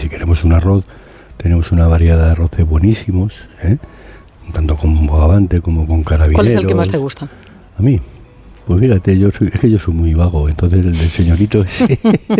si queremos un arroz, tenemos una variedad de arroces buenísimos, tanto con bogavante como con carabineros. ¿Cuál es el que más te gusta? A mí, pues fíjate, yo soy muy vago, entonces el del señorito ese,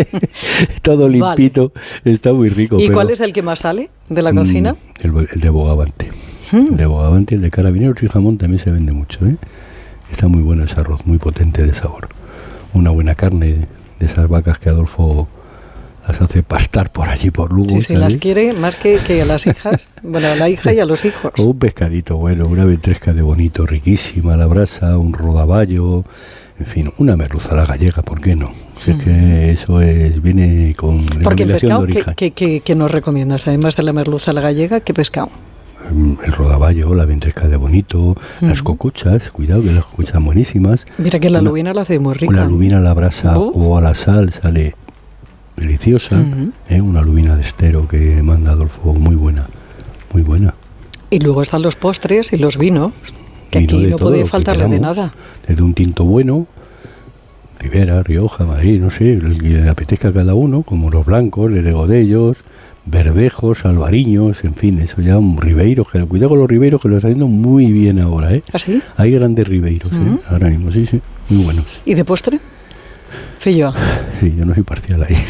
todo limpito, está muy rico. ¿Y cuál es el que más sale de la cocina? El de bogavante. El de bogavante y el de carabineros y jamón también se vende mucho, Está muy bueno ese arroz, muy potente de sabor. Una buena carne de esas vacas que Adolfo las hace pastar por allí, por Lugo. Sí, sí, las quiere más que a las hijas. Bueno, a la hija y a los hijos. O un pescadito bueno, una ventresca de bonito, riquísima a la brasa, un rodaballo, en fin, una merluza a la gallega, ¿por qué no? Si es que eso viene con porque el pescado, de origen. ¿qué nos recomiendas? Además de la merluza a la gallega, ¿qué pescado? El rodaballo, la ventresca de bonito, las cocuchas, cuidado que las cocuchas son buenísimas. Mira que la lubina la hace muy rica. Una lubina a la brasa o a la sal sale deliciosa, una lubina de estero que manda Adolfo, muy buena, muy buena. Y luego están los postres y los vinos, que vino aquí no puede faltarle de nada. Desde un tinto bueno, Ribera, Rioja, Madrid, no sé, el que le apetezca a cada uno, como los blancos, el Godellos, Verdejos, Albariños, en fin, eso ya un Ribeiros, que cuidado con los Ribeiros que lo están haciendo muy bien ahora, ¿Ah, sí? Hay grandes Ribeiros, ahora mismo, sí, muy buenos. ¿Y de postre? Filloa. Sí, yo no soy parcial ahí.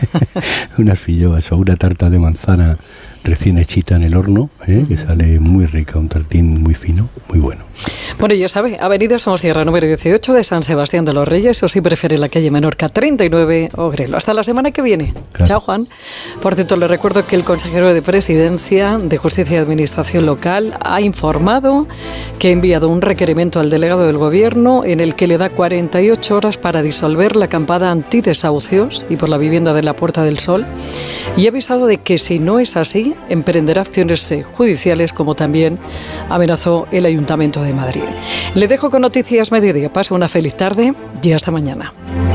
Unas filloas o una tarta de manzana recién hechita en el horno, que sale muy rica, un tartín muy fino, muy bueno. Bueno, ya sabe, Avenida Somosierra número 18 de San Sebastián de los Reyes, o si prefiere la calle Menorca 39 o Grelo. Hasta la semana que viene. Claro. Chao, Juan. Por cierto, le recuerdo que el consejero de Presidencia de Justicia y Administración Local ha informado que ha enviado un requerimiento al delegado del Gobierno en el que le da 48 horas para disolver la acampada antidesahucios y por la vivienda de la Puerta del Sol, y ha avisado de que si no es así, emprenderá acciones judiciales, como también amenazó el Ayuntamiento de Madrid. Le dejo con Noticias Mediodía. Pasa una feliz tarde y hasta mañana.